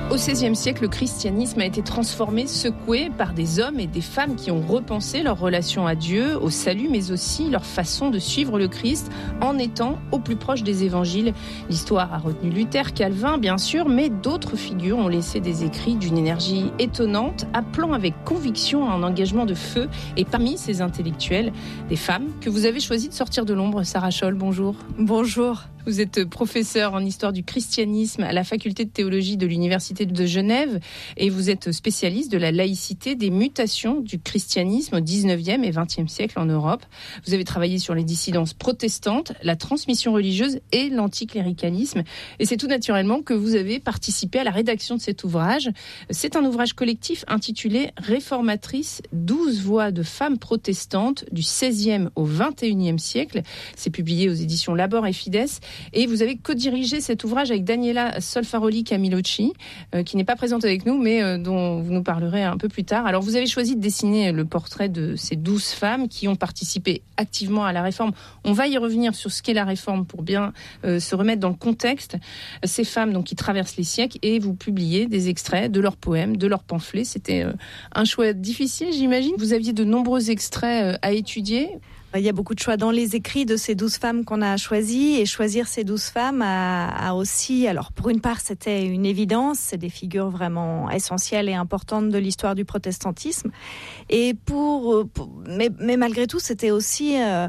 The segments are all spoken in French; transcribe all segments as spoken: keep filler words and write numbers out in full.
Au seizième siècle, le christianisme a été transformé, secoué par des hommes et des femmes qui ont repensé leur relation à Dieu, au salut, mais aussi leur façon de suivre le Christ en étant au plus proche des évangiles. L'histoire a retenu Luther, Calvin, bien sûr, mais d'autres figures ont laissé des écrits d'une énergie étonnante, appelant avec conviction à un engagement de feu. Et parmi ces intellectuels, des femmes que vous avez choisi de sortir de l'ombre. Sarah Scholl, bonjour. Bonjour. Vous êtes professeure en histoire du christianisme à la faculté de théologie de l'Université de Genève et vous êtes spécialiste de la laïcité, des mutations du christianisme au dix-neuvième et vingtième siècle en Europe. Vous avez travaillé sur les dissidences protestantes, la transmission religieuse et l'anticléricalisme. Et c'est tout naturellement que vous avez participé à la rédaction de cet ouvrage. C'est un ouvrage collectif intitulé « Réformatrices, douze voix de femmes protestantes du seizième au vingt et unième siècle ». C'est publié aux éditions Labor et Fides. Et vous avez co-dirigé cet ouvrage avec Daniela Solfaroli Camilocci, euh, qui n'est pas présente avec nous, mais euh, dont vous nous parlerez un peu plus tard. Alors, vous avez choisi de dessiner le portrait de ces douze femmes qui ont participé activement à la réforme. On va y revenir sur ce qu'est la réforme pour bien euh, se remettre dans le contexte. Ces femmes donc, qui traversent les siècles, et vous publiez des extraits de leurs poèmes, de leurs pamphlets. C'était euh, un choix difficile, j'imagine. Vous aviez de nombreux extraits euh, à étudier. Il y a beaucoup de choix dans les écrits de ces douze femmes qu'on a choisies, et choisir ces douze femmes a, a aussi, alors pour une part c'était une évidence, c'est des figures vraiment essentielles et importantes de l'histoire du protestantisme, et pour, pour mais, mais malgré tout c'était aussi euh,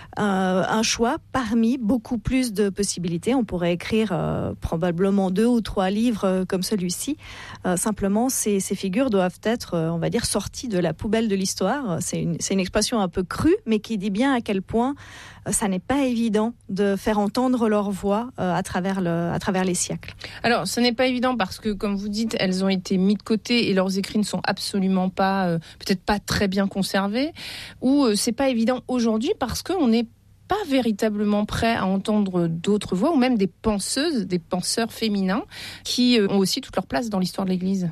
un, un choix parmi beaucoup plus de possibilités. On pourrait écrire euh, probablement deux ou trois livres euh, comme celui-ci. Euh, simplement ces, ces figures doivent être, euh, on va dire, sorties de la poubelle de l'histoire. C'est une, c'est une expression un peu crue, mais qui dit bien à quel point euh, ça n'est pas évident de faire entendre leur voix euh, à travers le, à travers les siècles. Alors, ce n'est pas évident parce que, comme vous dites, elles ont été mises de côté et leurs écrits ne sont absolument pas, euh, peut-être pas très bien conservés. Ou euh, c'est pas évident aujourd'hui parce qu'on n'est pas véritablement prêt à entendre d'autres voix ou même des penseuses, des penseurs féminins qui euh, ont aussi toute leur place dans l'histoire de l'Église.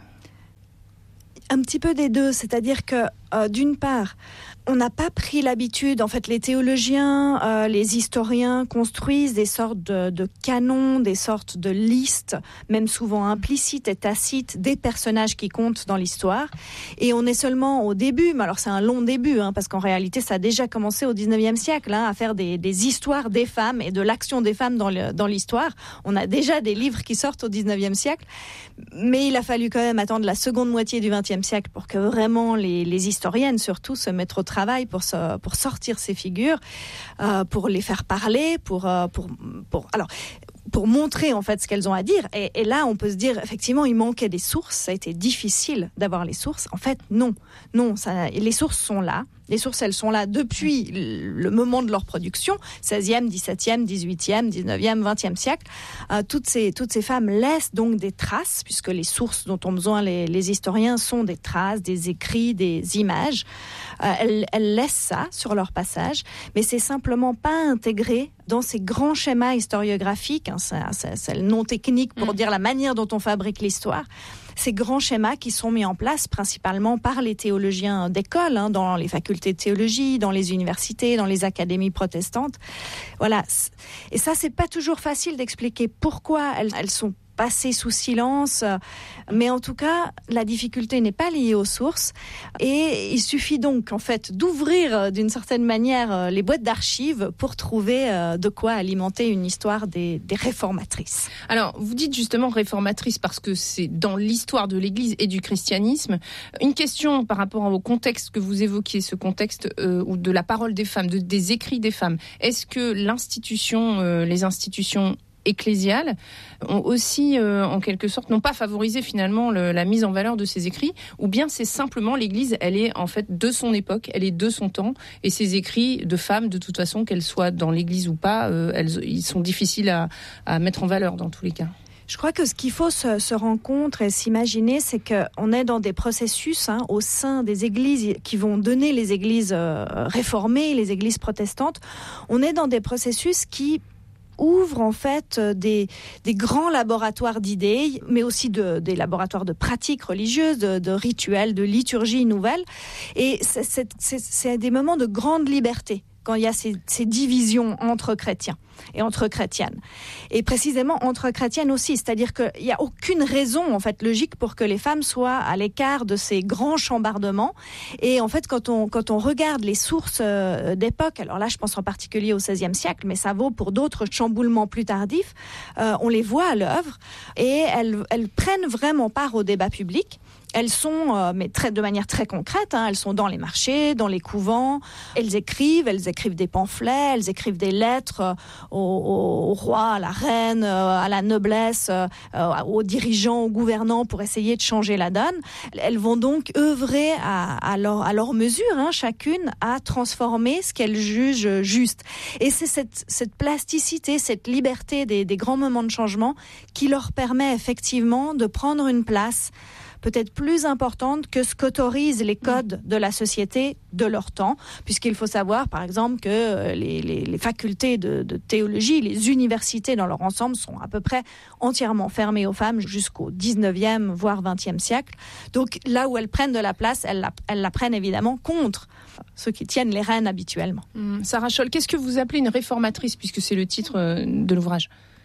Un petit peu des deux, c'est-à-dire que euh, d'une part, on n'a pas pris l'habitude, en fait les théologiens, euh, les historiens construisent des sortes de, de canons, des sortes de listes, même souvent implicites et tacites, des personnages qui comptent dans l'histoire. Et on est seulement au début, mais alors c'est un long début, hein, parce qu'en réalité ça a déjà commencé au dix-neuvième siècle, hein, à faire des, des histoires des femmes et de l'action des femmes dans, le, dans l'histoire. On a déjà des livres qui sortent au dix-neuvième siècle, mais il a fallu quand même attendre la seconde moitié du vingtième siècle pour que vraiment les, les historiennes surtout se mettent au travail pour, se, pour sortir ces figures, euh, pour les faire parler, pour, euh, pour, pour, alors, pour montrer en fait ce qu'elles ont à dire. Et, et là, on peut se dire, effectivement, il manquait des sources. Ça a été difficile d'avoir les sources. En fait, non. Non, ça, les sources sont là. Les sources, elles sont là depuis le moment de leur production, seizième, dix-septième, dix-huitième, dix-neuvième, vingtième siècle. Euh, toutes, ces, toutes ces femmes laissent donc des traces, puisque les sources dont ont besoin les, les historiens sont des traces, des écrits, des images. Euh, elles, elles laissent ça sur leur passage, mais c'est simplement pas intégré dans ces grands schémas historiographiques, hein, c'est, c'est, c'est le nom technique pour mmh. dire la manière dont on fabrique l'histoire. Ces grands schémas qui sont mis en place principalement par les théologiens d'école, hein, dans les facultés de théologie, dans les universités, dans les académies protestantes. Voilà. Et ça, c'est pas toujours facile d'expliquer pourquoi elles, elles sont passées sous silence, mais en tout cas, la difficulté n'est pas liée aux sources, et il suffit donc en fait d'ouvrir d'une certaine manière les boîtes d'archives pour trouver de quoi alimenter une histoire des, des réformatrices. Alors, vous dites justement réformatrices parce que c'est dans l'histoire de l'Église et du christianisme. Une question par rapport au contexte que vous évoquiez, ce contexte euh, ou de la parole des femmes, de, des écrits des femmes. Est-ce que l'institution, euh, les institutions ecclésiales ont aussi, euh, en quelque sorte, n'ont pas favorisé finalement le, la mise en valeur de ces écrits, ou bien c'est simplement l'Église, elle est en fait de son époque, elle est de son temps, et ces écrits de femmes, de toute façon, qu'elles soient dans l'Église ou pas, euh, elles, ils sont difficiles à, à mettre en valeur dans tous les cas. Je crois que ce qu'il faut se, se rendre compte et s'imaginer, c'est qu'on est dans des processus hein, au sein des églises qui vont donner les églises euh, réformées, les églises protestantes. On est dans des processus qui ouvre en fait des, des grands laboratoires d'idées, mais aussi de, des laboratoires de pratiques religieuses, de, de rituels, de liturgies nouvelles. Et c'est, c'est, c'est, c'est des moments de grande liberté quand il y a ces, ces divisions entre chrétiens et entre chrétiennes. Et précisément entre chrétiennes aussi, c'est-à-dire qu'il n'y a aucune raison en fait logique pour que les femmes soient à l'écart de ces grands chambardements. Et en fait, quand on, quand on regarde les sources euh, d'époque, alors là je pense en particulier au seizième siècle, mais ça vaut pour d'autres chamboulements plus tardifs, euh, on les voit à l'œuvre et elles, elles prennent vraiment part au débat public. Elles sont, euh, mais très, de manière très concrète, hein, elles sont dans les marchés, dans les couvents, elles écrivent, elles écrivent des pamphlets, elles écrivent des lettres euh, au, au, au roi, à la reine, euh, à la noblesse, euh, aux dirigeants, aux gouvernants pour essayer de changer la donne. Elles vont donc œuvrer à, à, leur, à leur mesure, hein, chacune, à transformer ce qu'elles jugent juste. Et c'est cette, cette plasticité, cette liberté des, des grands moments de changement qui leur permet effectivement de prendre une place peut-être plus importante que ce qu'autorisent les codes de la société de leur temps, puisqu'il faut savoir, par exemple, que les, les, les facultés de, de théologie, les universités dans leur ensemble sont à peu près entièrement fermées aux femmes jusqu'au dix-neuvième, voire vingtième siècle. Donc là où elles prennent de la place, elles la, elles la prennent évidemment contre ceux qui tiennent les rênes habituellement. Mmh. Sarah Scholl, qu'est-ce que vous appelez une réformatrice, puisque c'est le titre de l'ouvrage ?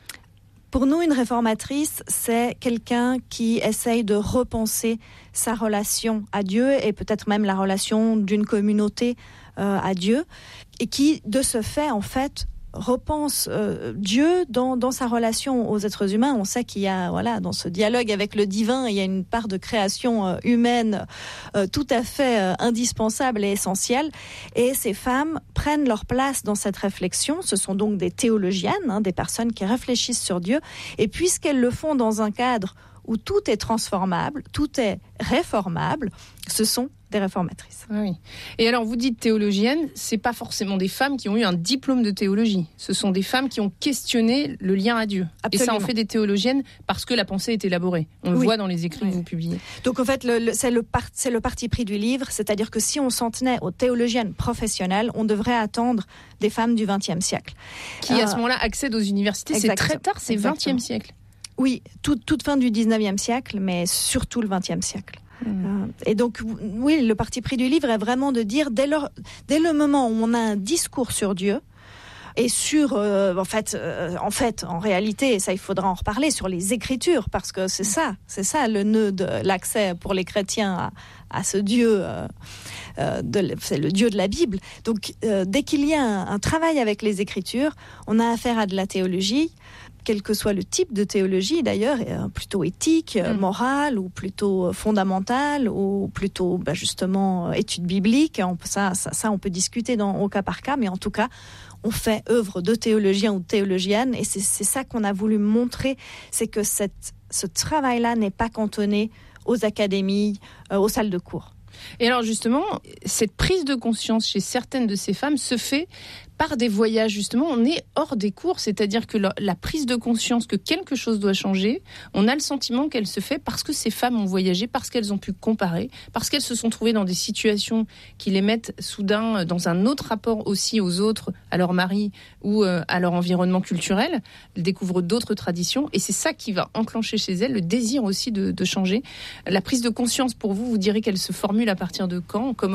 Pour nous, une réformatrice, c'est quelqu'un qui essaye de repenser sa relation à Dieu et peut-être même la relation d'une communauté euh, à Dieu et qui, de ce fait, en fait, repense euh, Dieu dans, dans sa relation aux êtres humains. On sait qu'il y a, voilà, dans ce dialogue avec le divin, il y a une part de création euh, humaine euh, tout à fait euh, indispensable et essentielle. Et ces femmes prennent leur place dans cette réflexion. Ce sont donc des théologiennes, hein, des personnes qui réfléchissent sur Dieu. Et puisqu'elles le font dans un cadre où tout est transformable, tout est réformable, ce sont des réformatrices. Oui. Et alors, vous dites théologiennes, c'est pas forcément des femmes qui ont eu un diplôme de théologie. Ce sont des femmes qui ont questionné le lien à Dieu. Absolument. Et ça en fait des théologiennes parce que la pensée est élaborée. On le oui. voit dans les écrits oui. que vous publiez. Donc en fait, le, le, c'est, le par, c'est le parti pris du livre, c'est-à-dire que si on s'en tenait aux théologiennes professionnelles, on devrait attendre des femmes du vingtième siècle. Qui euh, à ce moment-là accèdent aux universités. C'est très tard, c'est Exactement. vingtième siècle. Oui, tout, toute fin du dix-neuvième siècle, mais surtout le vingtième siècle. Mmh. Et donc, oui, le parti pris du livre est vraiment de dire, dès, leur, dès le moment où on a un discours sur Dieu, et sur, euh, en fait, euh, en fait, en réalité, et ça il faudra en reparler, sur les Écritures, parce que c'est ça, c'est ça le nœud de l'accès pour les chrétiens à, à ce Dieu, euh, euh, de, c'est le Dieu de la Bible. Donc, euh, dès qu'il y a un, un travail avec les Écritures, on a affaire à de la théologie, quel que soit le type de théologie d'ailleurs, plutôt éthique, mmh. morale, ou plutôt fondamentale, ou plutôt bah, justement étude biblique. On peut, ça, ça, ça, on peut discuter dans, au cas par cas, mais en tout cas, on fait œuvre de théologien ou de théologienne, et c'est, c'est ça qu'on a voulu montrer, c'est que cette, ce travail-là n'est pas cantonné aux académies, euh, aux salles de cours. Et alors justement, cette prise de conscience chez certaines de ces femmes se fait par des voyages. Justement, on est hors des cours, c'est-à-dire que la, la prise de conscience que quelque chose doit changer, on a le sentiment qu'elle se fait parce que ces femmes ont voyagé, parce qu'elles ont pu comparer, parce qu'elles se sont trouvées dans des situations qui les mettent soudain dans un autre rapport aussi aux autres, à leur mari ou euh, à leur environnement culturel. Elles découvrent d'autres traditions et c'est ça qui va enclencher chez elles le désir aussi de, de changer. La prise de conscience, pour vous, vous direz qu'elle se formule à partir de quand ? Comment ?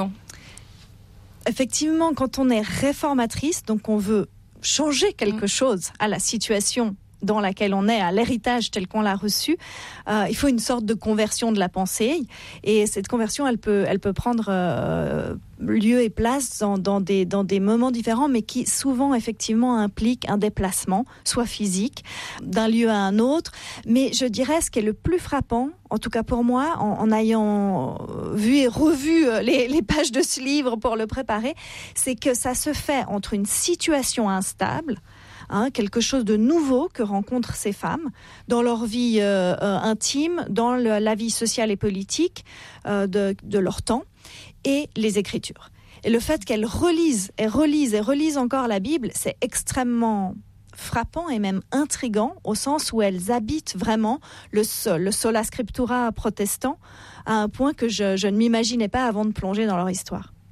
Effectivement, quand on est réformatrice, donc on veut changer quelque chose à la situation dans laquelle on est, à l'héritage tel qu'on l'a reçu, euh, il faut une sorte de conversion de la pensée. Et cette conversion, elle peut, elle peut prendre euh, lieu et place dans, dans, des, dans des moments différents, mais qui souvent, effectivement, impliquent un déplacement, soit physique, d'un lieu à un autre. Mais je dirais, ce qui est le plus frappant, en tout cas pour moi, en, en ayant vu et revu les, les pages de ce livre pour le préparer, c'est que ça se fait entre une situation instable, Hein, quelque chose de nouveau que rencontrent ces femmes dans leur vie euh, euh, intime, dans le, la vie sociale et politique euh, de, de leur temps, et les Écritures. Et le fait qu'elles relisent et relisent et relisent encore la Bible, c'est extrêmement frappant et même intriguant, au sens où elles habitent vraiment le, le sola scriptura protestant à un point que je, je ne m'imaginais pas avant de plonger dans leur histoire.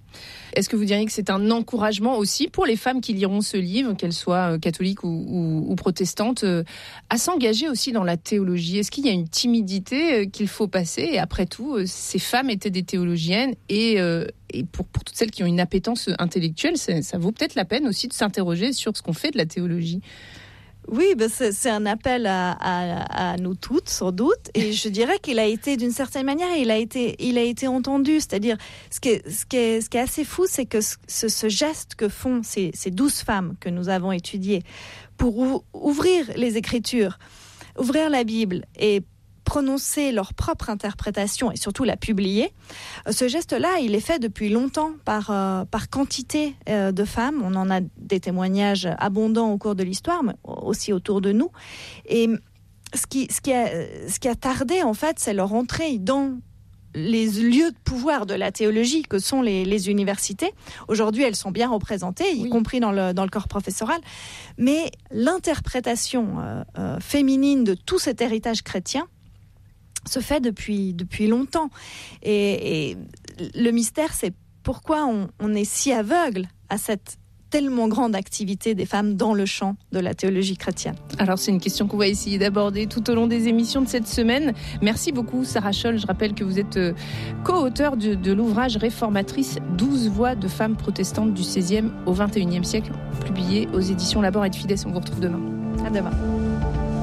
Est-ce que vous diriez que c'est un encouragement aussi pour les femmes qui liront ce livre, qu'elles soient catholiques ou, ou, ou protestantes, à s'engager aussi dans la théologie? Est-ce qu'il y a une timidité qu'il faut passer? Et après tout, ces femmes étaient des théologiennes et, euh, et pour, pour toutes celles qui ont une appétence intellectuelle, ça vaut peut-être la peine aussi de s'interroger sur ce qu'on fait de la théologie. Oui, ben c'est, c'est un appel à, à, à nous toutes, sans doute. Et je dirais qu'il a été, d'une certaine manière, il a été, il a été entendu. C'est-à-dire, ce qui est, ce qui est, ce qui est assez fou, c'est que ce, ce geste que font ces, ces douze femmes que nous avons étudiées pour ou, ouvrir les Écritures, ouvrir la Bible et prononcer leur propre interprétation et surtout la publier. Ce geste-là, il est fait depuis longtemps par, euh, par quantité euh, de femmes. On en a des témoignages abondants au cours de l'histoire, mais aussi autour de nous. Et ce qui, ce qui, a, ce qui a tardé, en fait, c'est leur entrée dans les lieux de pouvoir de la théologie que sont les, les universités. Aujourd'hui, elles sont bien représentées, y oui. compris dans le, dans le corps professoral. Mais l'interprétation euh, euh, féminine de tout cet héritage chrétien se fait depuis, depuis longtemps. Et, et le mystère, c'est pourquoi on, on est si aveugle à cette tellement grande activité des femmes dans le champ de la théologie chrétienne. Alors, c'est une question qu'on va essayer d'aborder tout au long des émissions de cette semaine. Merci beaucoup, Sarah Scholl. Je rappelle que vous êtes co-auteure de, de l'ouvrage réformatrice douze voix de femmes protestantes du seizième au vingt et unième siècle, publié aux éditions Labor et de Fides. On vous retrouve demain. À demain.